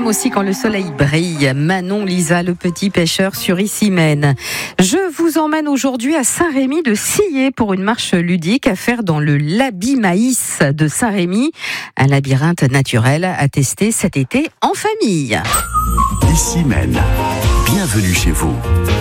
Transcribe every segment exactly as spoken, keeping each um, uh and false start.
aime aussi quand le soleil brille. Manon Lisa, le petit pêcheur sur Issy-Maine. Je vous emmène aujourd'hui à Saint-Rémy de Sillé pour une marche ludique à faire dans le Laby Maïs de Saint-Rémy. Un labyrinthe naturel à tester cet été en famille. Issy-Maine, bienvenue chez vous.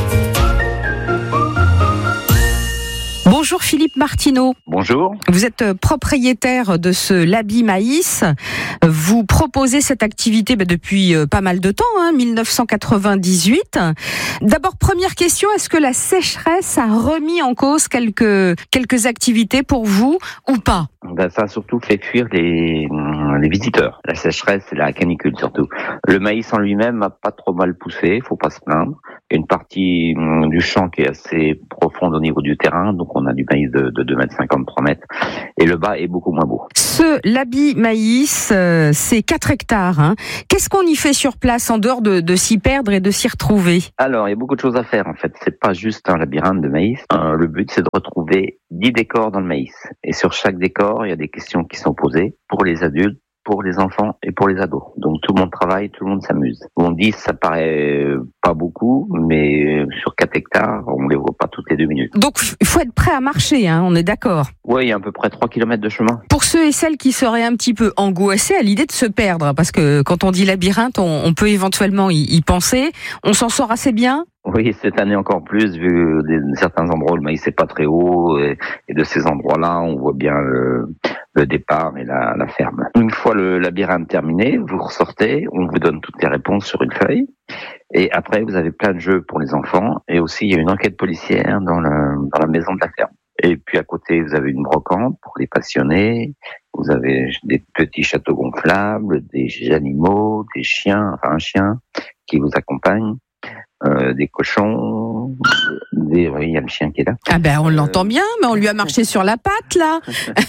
Bonjour Philippe Martineau. Bonjour. Vous êtes propriétaire de ce Laby Maïs. Vous proposez cette activité depuis pas mal de temps, hein, dix-neuf cent quatre-vingt-dix-huit. D'abord, première question, est-ce que la sécheresse a remis en cause quelques, quelques activités pour vous ou pas ? Ben, ça a surtout fait fuir les, les visiteurs. La sécheresse et la canicule surtout. Le maïs en lui-même a pas trop mal poussé, faut pas se plaindre. Il y a une partie du champ qui est assez profonde au niveau du terrain, donc on a du maïs de, de deux mètres cinquante, trois mètres, et le bas est beaucoup moins beau. Ce Laby Maïs, euh, c'est quatre hectares. Hein. Qu'est-ce qu'on y fait sur place en dehors de, de s'y perdre et de s'y retrouver ? Alors, il y a beaucoup de choses à faire en fait. C'est pas juste un labyrinthe de maïs. Euh, le but, c'est de retrouver dix décors dans le maïs. Et sur chaque décor, il y a des questions qui sont posées pour les adultes, pour les enfants et pour les ados. Donc tout le monde travaille, tout le monde s'amuse. On dit ça paraît pas beaucoup, mais sur quatre hectares, on les voit pas toutes les deux minutes. Donc il faut être prêt à marcher, hein, on est d'accord. Oui, il y a à peu près trois kilomètres de chemin. Pour ceux et celles qui seraient un petit peu angoissés à l'idée de se perdre, parce que quand on dit labyrinthe, on, on peut éventuellement y, y penser. On s'en sort assez bien ? Oui, cette année encore plus, vu des, certains endroits où le maïs n'est pas très haut, et, et de ces endroits-là, on voit bien le, le départ et la, la ferme. Une fois le labyrinthe terminé, vous ressortez, on vous donne toutes les réponses sur une feuille, et après vous avez plein de jeux pour les enfants, et aussi il y a une enquête policière dans, le, dans la maison de la ferme. Et puis à côté, vous avez une brocante pour les passionnés, vous avez des petits châteaux gonflables, des animaux, des chiens, enfin un chien qui vous accompagne. Euh, des cochons, des... oui, il y a le chien qui est là. Ah ben on l'entend bien, mais on lui a marché sur la patte là.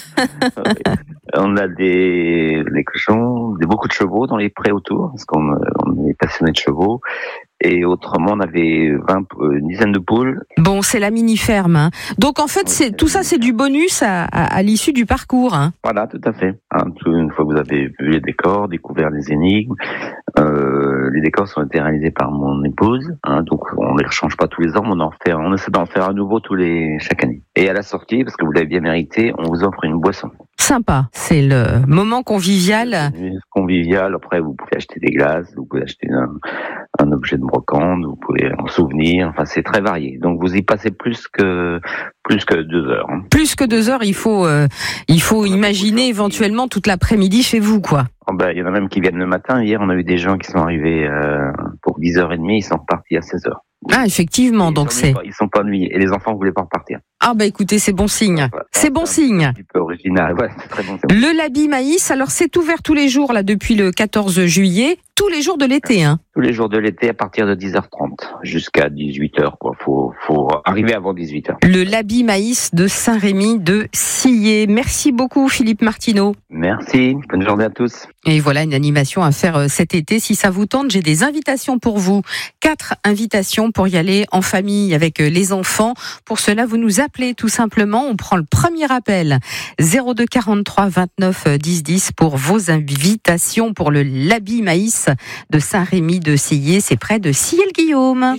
On a des, des cochons, des, beaucoup de chevaux dans les prés autour, parce qu'on on est passionné de chevaux. Et autrement, on avait vingt, une dizaine de poules. Bon, c'est la mini-ferme. Hein. Donc en fait, c'est, tout ça, c'est du bonus à, à, à l'issue du parcours. Hein. Voilà, tout à fait. Hein, tout, une fois que vous avez vu les décors, découvert les énigmes, euh, les décors sont été réalisés par mon épouse. Hein, donc on les rechange pas tous les ans, mais on en refait, on essaie d'en faire à nouveau tous les chaque année. Et à la sortie, parce que vous l'avez bien mérité, on vous offre une boisson. Sympa, c'est le moment convivial. Convivial, après vous pouvez acheter des glaces, vous pouvez acheter un, un objet de brocante, vous pouvez en souvenir, enfin c'est très varié. Donc vous y passez plus que plus que deux heures. Hein. Plus que deux heures, il faut euh, il faut imaginer éventuellement toute l'après-midi chez vous, quoi. Oh ben, il y en a même qui viennent le matin. Hier, on a eu des gens qui sont arrivés euh, pour dix heures trente, ils sont repartis à seize heures. Ah, effectivement, ils donc c'est... Pas, ils sont pas ennuyés. Et les enfants ne voulaient pas repartir. Ah bah écoutez, c'est bon signe. Voilà, c'est bon c'est signe. Un petit peu original. Ouais, c'est très bon. C'est bon. Le Laby Maïs, alors c'est ouvert tous les jours, là, depuis le quatorze juillet. Tous les jours de l'été, hein. Tous les jours de l'été à partir de dix heures trente jusqu'à dix-huit heures, quoi. Faut, faut arriver avant dix-huit heures. Le Laby Maïs de Saint-Rémy de Sillé. Merci beaucoup, Philippe Martineau. Merci. Bonne journée à tous. Et voilà une animation à faire cet été. Si ça vous tente, j'ai des invitations pour vous. Quatre invitations pour y aller en famille avec les enfants. Pour cela, vous nous appelez tout simplement. On prend le premier appel. zéro deux quarante-trois vingt-neuf dix dix pour vos invitations pour le Laby Maïs de Saint-Rémy de Sillé. C'est près de Sillé-le-Guillaume.